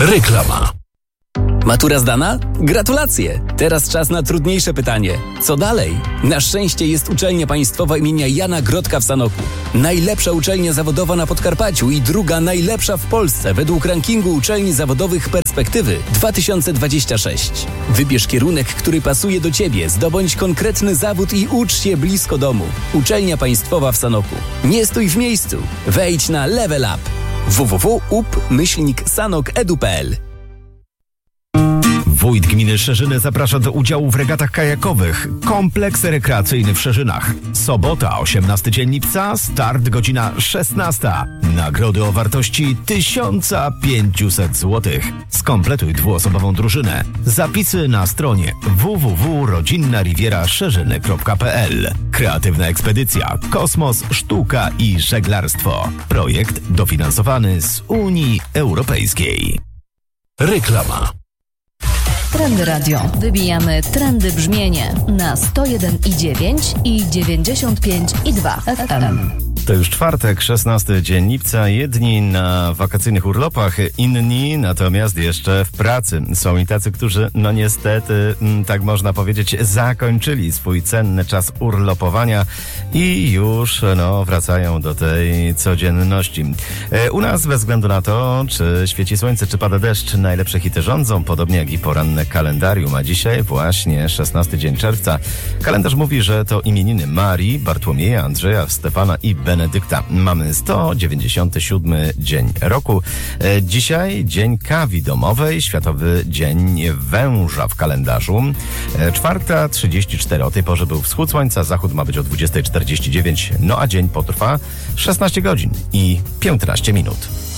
Reklama. Matura zdana? Gratulacje! Teraz czas na trudniejsze pytanie. Co dalej? Na szczęście jest uczelnia państwowa imienia Jana Grodka w Sanoku. Najlepsza uczelnia zawodowa na Podkarpaciu i druga najlepsza w Polsce według rankingu uczelni zawodowych Perspektywy 2026. Wybierz kierunek, który pasuje do Ciebie, zdobądź konkretny zawód i ucz się blisko domu. Uczelnia państwowa w Sanoku. Nie stój w miejscu. Wejdź na Level Up. www.up-sanok.edu.pl. Wójt gminy Szerzyny zaprasza do udziału w regatach kajakowych. Kompleks rekreacyjny w Szerzynach. Sobota, 18 dzień lipca, start godzina 16. Nagrody o wartości 1500 zł. Skompletuj dwuosobową drużynę. Zapisy na stronie www.rodzinnarivieraszerzyny.pl. Kreatywna ekspedycja, kosmos, sztuka i żeglarstwo. Projekt dofinansowany z Unii Europejskiej. Reklama. Trendy Radio. Wybijamy trendy brzmienie na 101,9 i 95,2 FM. To już czwartek, 16 dzień lipca. Jedni na wakacyjnych urlopach, inni natomiast jeszcze w pracy. Są i tacy, którzy no niestety, tak można powiedzieć, zakończyli swój cenny czas urlopowania i już wracają do tej codzienności. U nas bez względu na to, czy świeci słońce, czy pada deszcz, najlepsze hity rządzą, podobnie jak i poranne kalendarium. A dzisiaj właśnie 16 dzień czerwca. Kalendarz mówi, że to imieniny Marii, Bartłomieja, Andrzeja, Stefana i Benedykta. Mamy 197 dzień roku. Dzisiaj dzień kawi domowej, Światowy Dzień Węża w kalendarzu. 4:34, o tej porze był wschód słońca, zachód ma być o 20:49, a dzień potrwa 16 godzin i 15 minut.